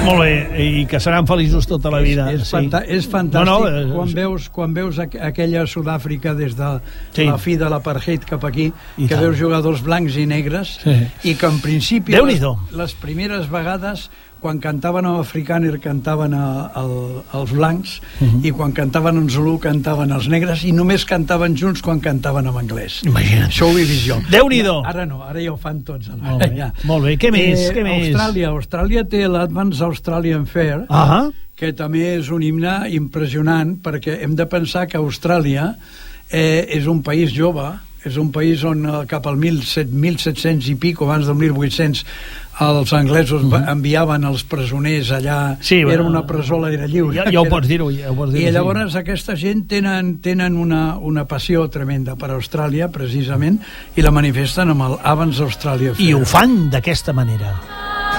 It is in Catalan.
Molt bé, i que seran feliços tota la vida. És fantàstic quan veus aquella Sud-àfrica des de la fi de l'apartheid cap aquí, que veus jugadors blancs i negres, i que en principi les primeres vegades quan cantaven en africàner cantaven els blancs, i quan cantaven en zulú cantaven els negres, i només cantaven junts quan cantaven en anglès. Imagina't. Això ho he vist jo. Déu-n'hi-do. Ara no, ara ja ho fan tots. Molt bé, què més? Austràlia té l'Advance Australian Fair, que també és un himne impressionant, perquè hem de pensar que Austràlia és un país jove, és un país on cap al 1700 i pico, abans del 1800, els anglesos enviaven els presoners allà, era una presó a l'aire lliure. Ja ho pots dir-ho. I llavors aquesta gent tenen una passió tremenda per Austràlia, precisament, i la manifesten amb el Advance Australia Fair. I ho fan d'aquesta manera.